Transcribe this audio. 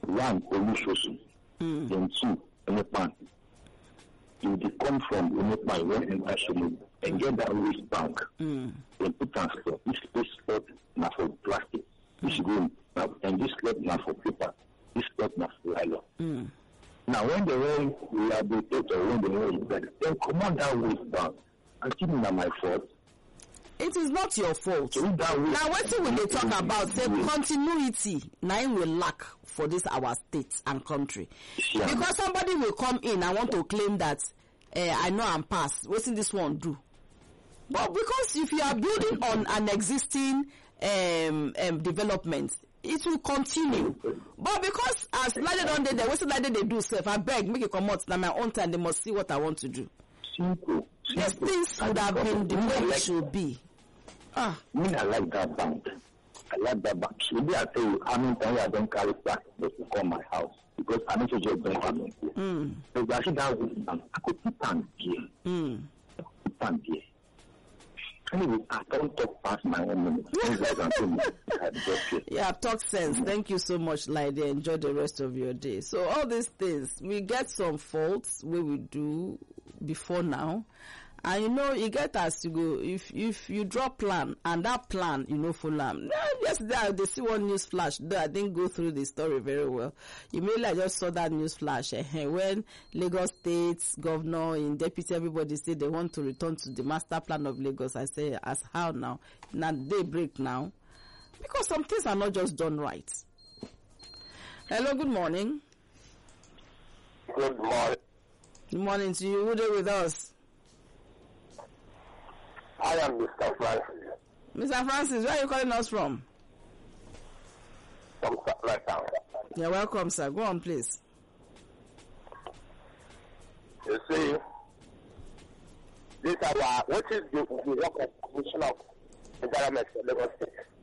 One, Olusosun. Then two, Enepan. You come from Enepan, you want to enter Shomolu, and get that waste bank. Then put transport. This spot now for plastic. This room now, and this spot now for paper. This spot now for nylon. Now, when they want rehabilitate or when they want to then command that waste bank and keep it my fault. It is not your fault. So now, what will they talk about? Say continuity. Now will lack for this our state and country. Yeah. Because somebody will come in and want to claim that I know I'm past. What's this one do? But because if you are building on an existing development, it will continue. But because as later on they what's like they do self, I beg make it come out now my own time. They must see what I want to do. Simple. These things would have been the way it should be. I like that bank. I like that bank. So maybe I tell you, how many times I don't carry back to come my house because I need to just don't have it. So I see that with bank. I could put on here. Put on here. Anyway, I don't talk past my own minute. Yeah, talk sense. Thank you so much, Lydie. Enjoy the rest of your day. So all these things, we get some faults where we do before now. And you get as you go, if you draw plan and that plan, follow. Yesterday they see one news flash, though I didn't go through the story very well. Immediately I just saw that news flash when Lagos State's governor in deputy, everybody said they want to return to the master plan of Lagos. I say, as how now? Now they break now. Because some things are not just done right. Hello, good morning. Good morning. Good morning to you. Who there with us? I am Mr. Francis. Mr. Francis, where are you calling us from? From right now. You're welcome, sir. Go on, please. You see, this what is the work of Commission of Environment for Lagos State?